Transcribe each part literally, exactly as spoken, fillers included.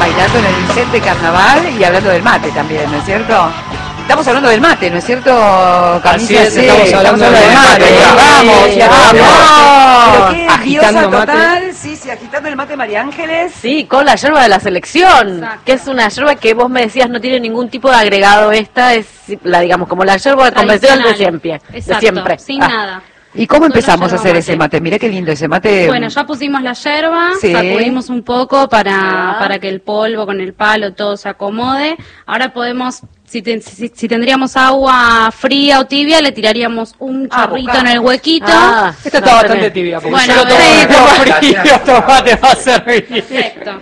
bailando en el set de carnaval y hablando del mate también, ¿no es cierto? Estamos hablando del mate, ¿no es cierto, Camisa? Sí, estamos hablando, estamos hablando del mate. mate. Vamos, Sí, ya vamos. Pero qué agitando diosa mate. total. Sí, sí, agitando el mate, María Ángeles. Sí, con la yerba de la selección, Exacto. que es una yerba que vos me decías no tiene ningún tipo de agregado. Esta es, la digamos, como la yerba convencional de siempre. Exacto, de siempre. sin Ah. nada. ¿Y cómo Solo empezamos a yerba hacer mate. ese mate? Mirá qué lindo ese mate. Bueno, ya pusimos la yerba, Sí. sacudimos un poco para, Ah. para que el polvo con el palo todo se acomode. Ahora podemos, si, te- si, si tendríamos agua fría o tibia, le tiraríamos un Ah, chorrito bocado. en el huequito. Ah, Esta no, está bastante tenés. tibia, porque Bueno, yo lo tomo sí, todo frío, tomate va a servir. Perfecto.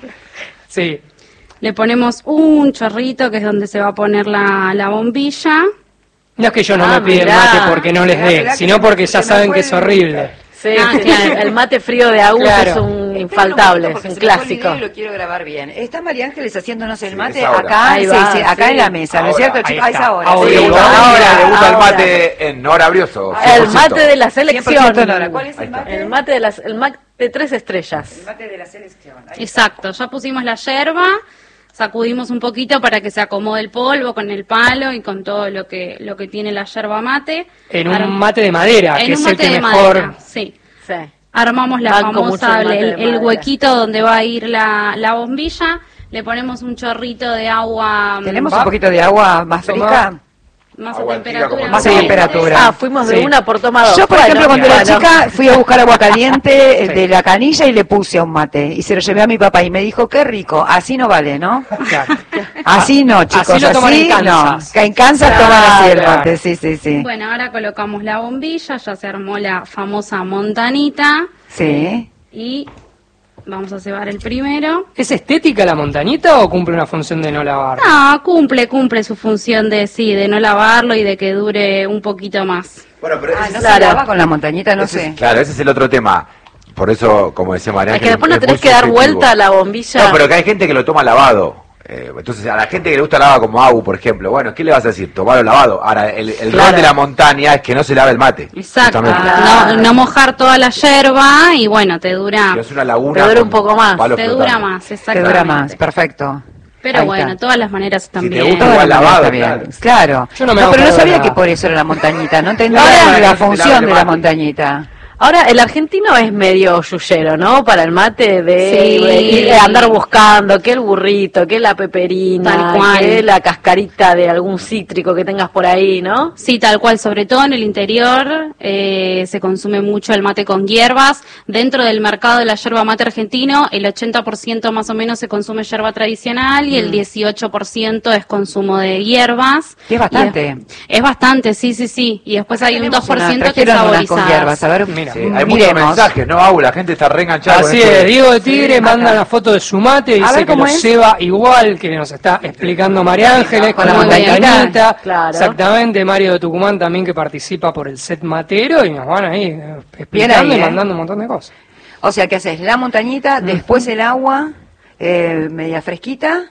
Sí. Le ponemos un chorrito, que es donde se va a poner la, la bombilla. No es que yo no Ah, me pida el mirá. mate porque no les Mirá, dé, mirá que sino se- porque se ya me saben fue que es el- horrible. Sí, Ah, sí, claro. el mate frío de Agus Claro. es un Esperen un infaltable, momento, es un porque se me fue el clásico. video y lo quiero grabar bien. Está María Ángeles haciéndonos el Sí, mate es ahora. acá, Ahí sí, va, sí, acá sí. en la mesa, ¿no es Ahora, cierto, ahí chicos? Ahí es está. ahora. Ahora, sí, Le gusta, ahora, le gusta el ahora. mate en Nora Brioso. El mate de la cien por selección. ciento Nora. ¿Cuál es Ahí el está. mate? El mate de las, el mate tres estrellas. El mate de la selección. Ahí Exacto, ya pusimos la yerba, sacudimos un poquito para que se acomode el polvo con el palo y con todo lo que lo que tiene la yerba mate. En un Ahora- mate de madera, en que un es el mate que de mejor... madera, sí. Sí. Armamos la Banco mucho famosa, el mate el, de el madera. huequito donde va a ir la, la bombilla, le ponemos un chorrito de agua mm, ¿Tenemos Va. un poquito de agua más Toma. fría? más Agua a tibia temperatura. como Más a Sí. temperatura. Ah, fuimos de Sí. una por toma dos. Yo, por ejemplo, Bueno, cuando era bueno. chica, fui a buscar agua caliente Sí. de la canilla y le puse a un mate. Y se lo llevé a mi papá y me dijo, qué rico, así no vale, ¿no? Claro. Así no, chicos, Así así, lo toman en no. Kansas. Que en Kansas Claro. toman así el mate, sí, sí, sí. Bueno, ahora colocamos la bombilla, ya se armó la famosa montanita Sí. y vamos a cebar el primero. ¿Es estética la montañita o cumple una función de no lavar? No, cumple, cumple su función de sí, de no lavarlo y de que dure un poquito más. Bueno, pero Ah, ese, no es- se Claro. lava con la montañita, no ese sé. es- claro, ese es el otro tema. Por eso, como decía María Es que Ángeles, después no es tenés muy que dar subjetivo. vuelta a la bombilla. No, pero que hay gente que lo toma lavado. Eh, entonces, a la gente que le gusta lavado como Agu, por ejemplo, bueno, ¿qué le vas a decir? Tomarlo lavado. Ahora, el, el Claro. rol de la montaña es que no se lave el mate. Exacto, Justamente. Ah. no, no mojar toda la yerba y bueno, te dura, Que es una laguna. Te dura con un poco más. palos te dura flotando. más, Te exactamente. dura más, perfecto. Pero Ahí bueno, está. todas las maneras están Si te bien. gusta Todas igual las lavado, maneras claro. está bien. Claro. Yo no me no, hago pero no cargo de sabía nada. que por eso era la montañita. No entendía Ahora- la Ahora- función de la mate. montañita. Ahora, el argentino es medio yuyero, ¿no? Para el mate de, Sí. de ir- de andar buscando que el burrito, que la peperina, Tal cual. que la cascarita de algún cítrico que tengas por ahí, ¿no? Sí, tal cual, sobre todo en el interior eh, se consume mucho el mate con hierbas. Dentro del mercado de la yerba mate argentino, el ochenta por ciento más o menos se consume yerba tradicional y el dieciocho por ciento es consumo de hierbas. Que es bastante. Y es, es bastante, sí, sí, sí. Y después hay un Tenemos dos por una- ciento que es trajeron unas con saborizadas. hierbas. A ver, Mira. Sí, hay muchos miremos. mensajes, ¿no, Agu? La gente está reenganchada. con Así esto es, de- Diego de Tigre Sí, manda acá. una foto de su mate, A dice ver que cómo lo es. ceba igual que nos está explicando María Ángeles con la Con la montañita. montañita. Claro. Exactamente, Mario de Tucumán también que participa por el set matero y nos van ahí eh, explicando ahí, y ¿eh? mandando un montón de cosas. O sea, que haces la montañita, después el agua, eh, media fresquita,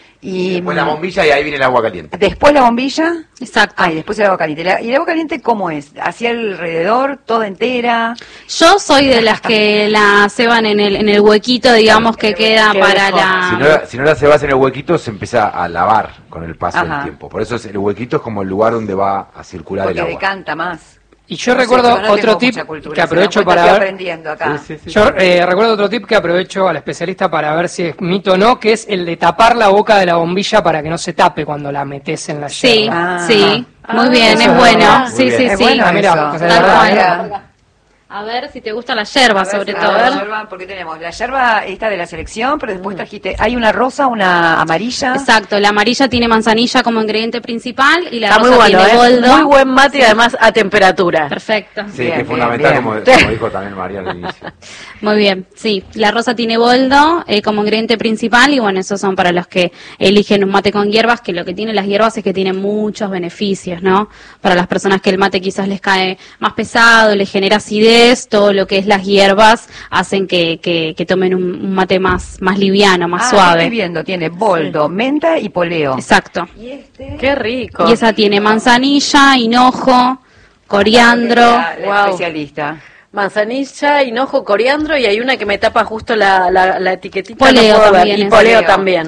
y Después la bombilla y ahí viene el agua caliente. después la bombilla. Exacto. Ah, y después el agua caliente. La- ¿Y el agua caliente cómo es? ¿Hacia alrededor, toda entera? Yo soy de las que la ceban en el, en el huequito, digamos, que queda Qué para mejor. la... Si no, la- si no la cebas en el huequito, se empieza a lavar con el paso Ajá. del tiempo. Por eso es, el huequito es como el lugar donde va a circular Porque el agua. decanta más. Y yo No sé, recuerdo yo no otro tengo tip mucha cultura, que se aprovecho dan cuenta, para estoy ver. aprendiendo acá. Sí, sí, sí. Yo eh, recuerdo otro tip que aprovecho al especialista para ver si es mito o no, que es el de tapar la boca de la bombilla para que no se tape cuando la metes en la Sí, yerba. Ah. sí, muy Ah, bien, eso es es bueno. verdad. Sí, Muy sí, bien. Es sí. bueno Ah, mirá, eso. cosa de Tal verdad, cual. Mira. A ver si te gusta la yerba, A ver, sobre a todo. ver, yerba, porque tenemos la yerba esta de la selección, pero después trajiste, hay una rosa, una amarilla. Exacto, la amarilla tiene manzanilla como ingrediente principal y la Está muy rosa bueno, tiene ¿eh? boldo. Muy buen mate y además a temperatura. Perfecto. Sí, Bien, que bien, es fundamental, bien. Como, como dijo también María al inicio. Muy bien, sí. La rosa tiene boldo eh, como ingrediente principal y bueno, esos son para los que eligen un mate con hierbas, que lo que tienen las hierbas es que tienen muchos beneficios, ¿no? Para las personas que el mate quizás les cae más pesado, les genera acidez, todo lo que es las hierbas hacen que, que, que tomen un, un mate más, más liviano, más Ah, suave. estoy viendo, tiene boldo, menta y poleo. Exacto. Y este... Qué rico. Y esa tiene manzanilla, hinojo, coriandro. La, la Wow. especialista. Manzanilla, hinojo, coriandro y hay una que me tapa justo la, la, la etiquetita. Poleo no puedo ver. también Y es. poleo Poleo. también.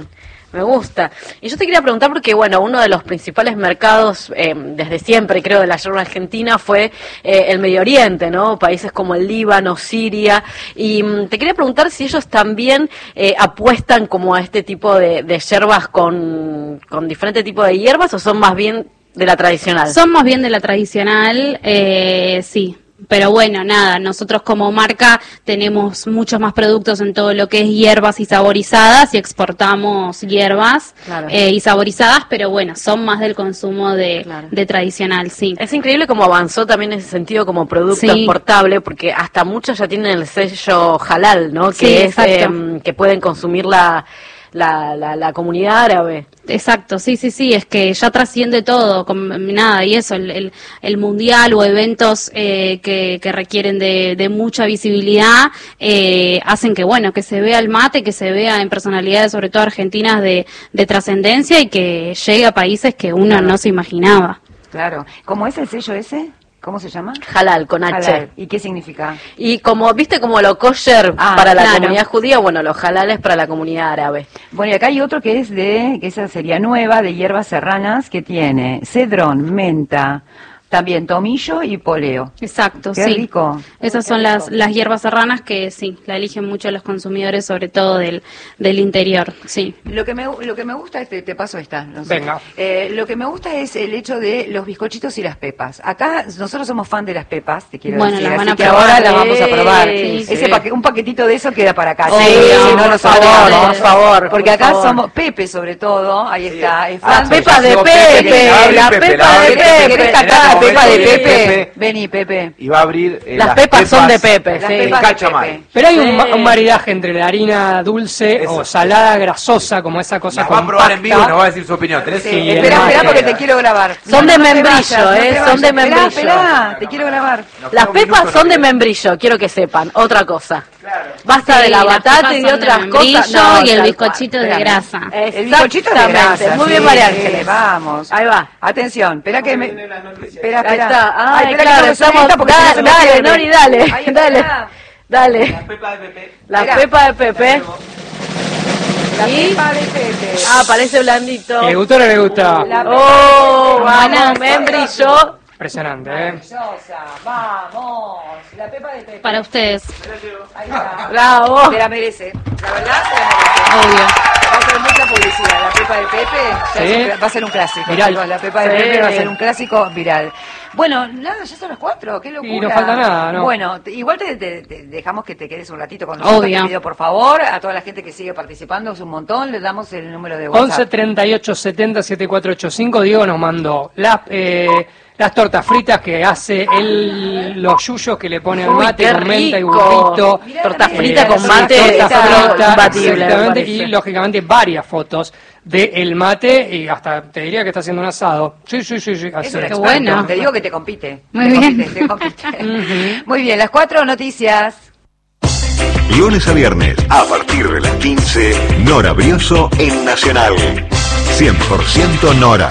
Me gusta. Y yo te quería preguntar porque, bueno, uno de los principales mercados eh, desde siempre, creo, de la yerba argentina fue eh, el Medio Oriente, ¿no? Países como el Líbano, Siria. Y mm, te quería preguntar si ellos también eh, apuestan como a este tipo de, de yerbas con, con diferente tipo de hierbas, o son más bien de la tradicional. Son más bien de la tradicional, eh, sí. Pero bueno, nada, nosotros como marca tenemos muchos más productos en todo lo que es hierbas y saborizadas y exportamos hierbas Claro. eh, y saborizadas, pero bueno, son más del consumo de, Claro. de tradicional, sí. Es increíble cómo avanzó también en ese sentido como producto Sí. exportable, porque hasta muchos ya tienen el sello halal, ¿no? Sí, Que es exacto. em, que pueden consumir la, la, la, la comunidad árabe. Exacto, sí, sí, sí, es que ya trasciende todo, con, nada, y eso, el, el, el mundial o eventos eh, que, que requieren de, de mucha visibilidad, eh, hacen que, bueno, que se vea el mate, que se vea en personalidades, sobre todo argentinas, de, de trascendencia y que llegue a países que uno Claro. no se imaginaba. Claro. ¿Cómo es el sello ese? ¿Cómo se llama? Halal, con H. Halal. ¿Y qué significa? Y como, viste, como lo kosher Ah, para la claro. comunidad judía, bueno, lo halal es para la comunidad árabe. Bueno, y acá hay otro que es de, que esa sería nueva, de hierbas serranas, que tiene cedrón, menta, también tomillo y poleo. Exacto, Qué sí. rico. Esas Qué son rico. las, las hierbas serranas que sí, la eligen mucho los consumidores, sobre todo del, del interior, sí. Lo que me, lo que me gusta, es, te, te paso esta. No sé. Venga. Eh, lo que me gusta es el hecho de los bizcochitos y las pepas. Acá nosotros somos fan de las pepas, te quiero Bueno, decir. las van así a que probar. ahora las vamos a probar. Sí, Ese sí. paque- un paquetito de eso queda para acá. Sí, si no, por nos favor, olvidamos. por favor, Porque por acá favor. somos Pepe, sobre todo. Ahí está. Es La fan. pepa de Yo Pepe, Pepe, la la Pepe, pepa la de Pepe, Pepe. ¿Querés En cantar este la pepa de momento Pepe? viene Pepe. Vení, Pepe. Y va a abrir eh, Las pepas son de Pepe, Las sí. pepas de Cachamay. Pepe. Pero hay un, Sí. ma- un maridaje entre la harina dulce Eso. o salada grasosa, como esa cosa Las va a probar en vivo y compacta. nos va a decir su opinión. ¿Tenés Sí, Sí, espera, el espera mate. porque te quiero grabar. Son de te membrillo, vayas, no eh, te son de vayas. membrillo. Esperá, esperá, te quiero grabar. Nos Las queda un pepas minuto, son no de membrillo, quiero que sepan. Otra cosa. Basta Sí, de la las batata pepas y de son de otras membrillo cosas. No, y el tal bizcochito cual. de grasa. El bizcochito de Exactamente. grasa. Muy bien, sí, María sí, Ángeles. vamos. Ahí va. Atención, espera que me... Espera, Ahí espera. está. Ay, espera que claro, tengo que subir estamos... esta porque si no Da- se me dale, pierde. Nori, dale. Ahí está. Dale. Dale. Pepa de Pepe. La Mirá. pepa de Pepe. La ¿Y? pepa de Pepe. Ah, parece blandito. ¿Le gustó o no le gusta? La pepa Oh, de Pepe. vamos, membrillo. Impresionante, ¿eh? Maravillosa. Vamos. La pepa de Pepe. Para ustedes, Ahí está. Bravo. Se la merece. La verdad se la merece. obvio. Va a ser mucha publicidad. La pepa de Pepe ya Sí. es un- va a ser un clásico. Viral. chicos. La pepa de Sí. Pepe va a ser un clásico viral. Bueno, nada, ya son las cuatro. Qué locura. Y no falta nada, ¿no? Bueno, te- igual te, te- te dejamos que te quedes un ratito con nosotros. Obvio. Te pido, por favor, a toda la gente que sigue participando, es un montón. Les damos el número de once WhatsApp. treinta y ocho setenta setenta y cuatro ochenta y cinco. Diego nos mandó las, eh, las tortas fritas que hace él, los yuyos que le pone al Uy, mate qué con menta y rico. burrito. Mirá, Torta mirá, frita con sí, mate torta es algo frita, imbatible, me exactamente, parece. y lógicamente varias fotos del mate y hasta te diría que está haciendo un asado. Sí, sí, sí, sí. Es así. un Qué experto. bueno. Te digo que te compite. Muy Te bien. compite, te compite. Muy bien, las cuatro noticias. Lunes a viernes, a partir de las quince, Nora Brioso en Nacional. cien por ciento Nora.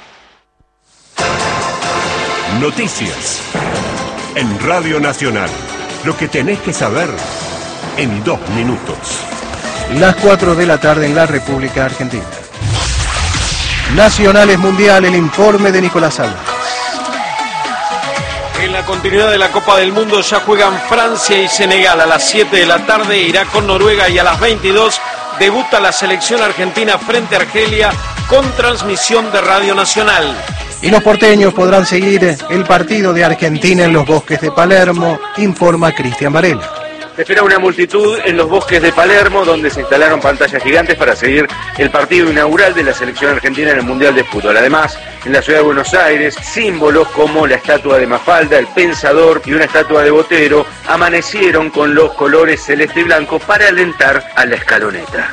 Noticias. En Radio Nacional. Lo que tenés que saber en dos minutos. Las cuatro de la tarde en la República Argentina. Nacionales Mundial, el informe de Nicolás Álvarez. En la continuidad de la Copa del Mundo ya juegan Francia y Senegal. A las siete de la tarde irá con Noruega y a las veintidós debuta la selección argentina frente a Argelia con transmisión de Radio Nacional. Y los porteños podrán seguir el partido de Argentina en los bosques de Palermo, informa Cristian Varela. Se espera una multitud en los bosques de Palermo, donde se instalaron pantallas gigantes para seguir el partido inaugural de la selección argentina en el Mundial de Fútbol. Además, en la ciudad de Buenos Aires, símbolos como la estatua de Mafalda, el Pensador y una estatua de Botero amanecieron con los colores celeste y blanco para alentar a la escaloneta.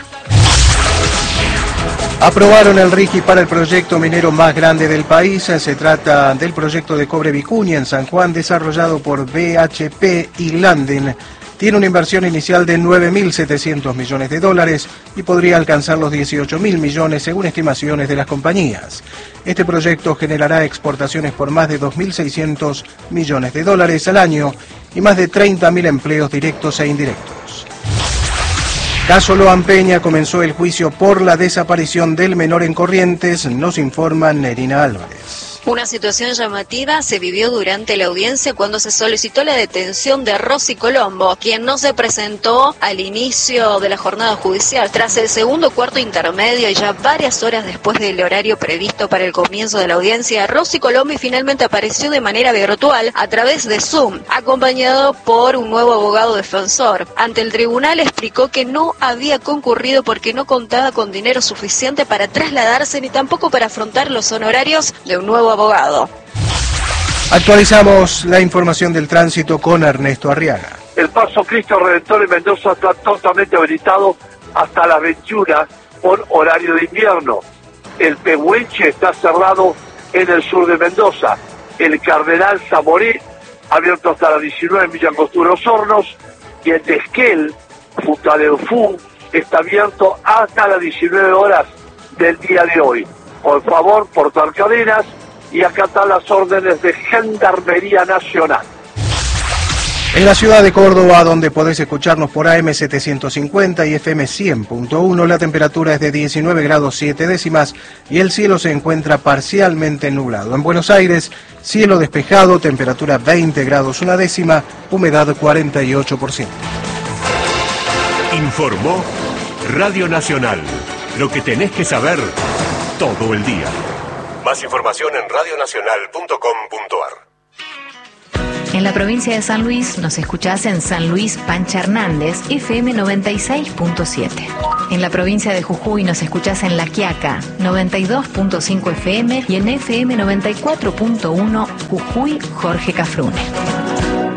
Aprobaron el RIGI para el proyecto minero más grande del país. Se trata del proyecto de Cobre Vicuña en San Juan, desarrollado por B H P y Landen. Tiene una inversión inicial de nueve mil setecientos millones de dólares y podría alcanzar los dieciocho mil millones según estimaciones de las compañías. Este proyecto generará exportaciones por más de dos mil seiscientos millones de dólares al año y más de treinta mil empleos directos e indirectos. Caso Loan Peña, comenzó el juicio por la desaparición del menor en Corrientes, nos informa Nerina Álvarez. Una situación llamativa se vivió durante la audiencia cuando se solicitó la detención de Rosy Colombo, quien no se presentó al inicio de la jornada judicial. Tras el segundo cuarto intermedio y ya varias horas después del horario previsto para el comienzo de la audiencia, Rosy Colombo finalmente apareció de manera virtual a través de Zoom, acompañado por un nuevo abogado defensor. Ante el tribunal explicó que no había concurrido porque no contaba con dinero suficiente para trasladarse ni tampoco para afrontar los honorarios de un nuevo abogado. Actualizamos la información del tránsito con Ernesto Arriaga. El paso Cristo Redentor en Mendoza está totalmente habilitado hasta las veintiuna por horario de invierno. El Pehuenche está cerrado en el sur de Mendoza. El Cardenal Zamoré abierto hasta las diecinueve en Villa Angostura Los Hornos. Y el de Esquel, Futaleufú, está abierto hasta las diecinueve horas del día de hoy. Por favor, portar cadenas y acatar las órdenes de Gendarmería Nacional. En la ciudad de Córdoba, donde podés escucharnos por A M setecientos cincuenta y F M cien punto uno, la temperatura es de diecinueve grados siete décimas y el cielo se encuentra parcialmente nublado. En Buenos Aires, cielo despejado, temperatura veinte grados una décima, humedad cuarenta y ocho por ciento. Informó Radio Nacional. Lo que tenés que saber todo el día. Más información en radio nacional punto com punto ar. En la provincia de San Luis nos escuchás en San Luis Pancha Hernández, F M noventa y seis punto siete. En la provincia de Jujuy nos escuchás en La Quiaca, noventa y dos punto cinco F M y en F M noventa y cuatro punto uno Jujuy Jorge Cafrune.